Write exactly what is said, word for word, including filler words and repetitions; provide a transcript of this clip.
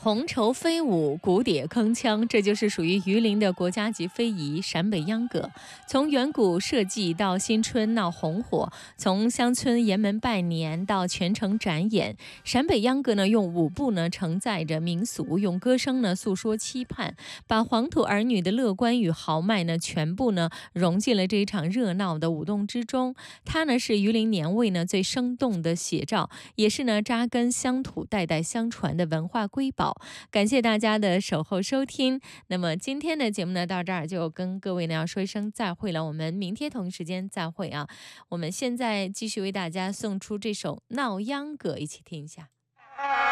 红绸飞舞，古蝶铿锵，这就是属于榆林的国家级非遗陕北秧歌。从远古社稷到新春闹红火，从乡村沿门拜年到全城展演，陕北秧歌呢用舞步呢承载着民俗，用歌声呢诉说期盼，把黄土儿女的乐观与豪迈呢全部呢融进了这一场热闹的舞动之中。它呢是榆林年味呢最生动的写照，也是呢扎根乡土、代代相传的文化瑰宝。感谢大家的守候收听。那么今天的节目呢，到这儿就跟各位呢要说一声再会了。我们明天同一时间再会啊！我们现在继续为大家送出这首《闹秧歌》，一起听一下。